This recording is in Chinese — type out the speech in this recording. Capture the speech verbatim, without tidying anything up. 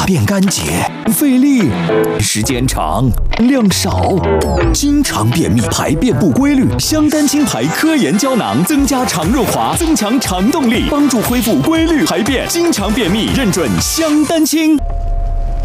大便干结，费力，时间长，量少，经常便秘，排便不规律。香丹清排科研胶囊增加肠润滑，增强肠动力，帮助恢复规律排便。经常便秘，认准香丹清。